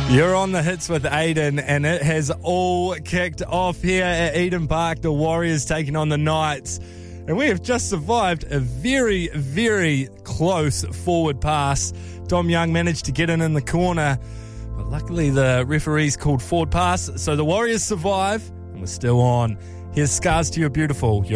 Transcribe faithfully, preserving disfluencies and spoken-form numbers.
You're on the hits with Aiden, and it has all kicked off here at Eden Park. The Warriors taking on the Knights. And we have just survived a very, very close forward pass. Dom Young managed to get in in the corner, but luckily the referees called forward pass. So the Warriors survive, and we're still on. Here's Scars to Your Beautiful. You're